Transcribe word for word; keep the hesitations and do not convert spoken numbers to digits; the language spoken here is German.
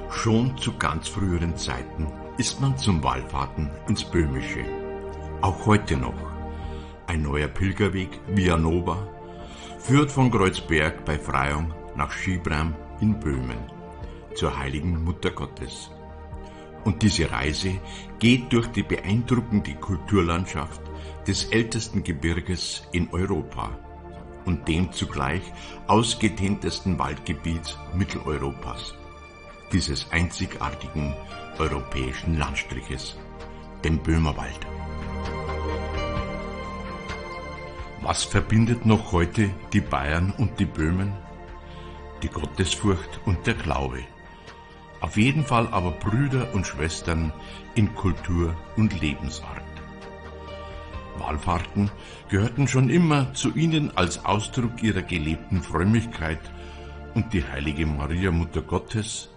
Schon zu ganz früheren Zeiten ist man zum Wallfahrten ins Böhmische. Auch heute noch. Ein neuer Pilgerweg, Via Nova, führt von Kreuzberg bei Freyung nach Schiebram in Böhmen, zur heiligen Mutter Gottes. Und diese Reise geht durch die beeindruckende Kulturlandschaft des ältesten Gebirges in Europa und dem zugleich ausgedehntesten Waldgebiets Mitteleuropas, dieses einzigartigen europäischen Landstriches, dem Böhmerwald. Was verbindet noch heute die Bayern und die Böhmen? Die Gottesfurcht und der Glaube. Auf jeden Fall aber Brüder und Schwestern in Kultur und Lebensart. Wallfahrten gehörten schon immer zu ihnen als Ausdruck ihrer gelebten Frömmigkeit und die heilige Maria Mutter Gottes